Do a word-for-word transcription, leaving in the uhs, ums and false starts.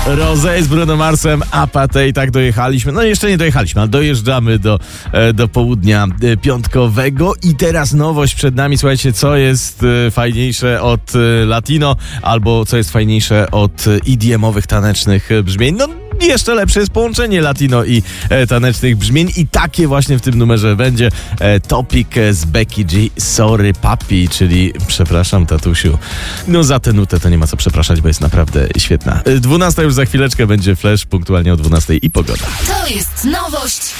Rosé z Bruno Marsem, Apathy, i tak dojechaliśmy. No jeszcze nie dojechaliśmy, ale dojeżdżamy do, do południa piątkowego i teraz nowość przed nami. Słuchajcie, co jest fajniejsze od latino, albo co jest fajniejsze od E D M-owych tanecznych brzmień. No jeszcze lepsze jest połączenie latino i e, tanecznych brzmień i takie właśnie w tym numerze będzie e, Topic z Becky G, Sorry Papi, czyli przepraszam tatusiu. No za tę nutę to nie ma co przepraszać, bo jest naprawdę świetna. dwunasta już za chwileczkę będzie Flash, punktualnie o dwunastej i pogoda. To jest nowość